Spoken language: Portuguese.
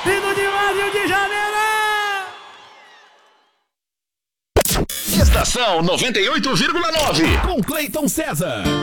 Vindo de lá, Rio de Janeiro! Estação 98,9 Com Cleiton César.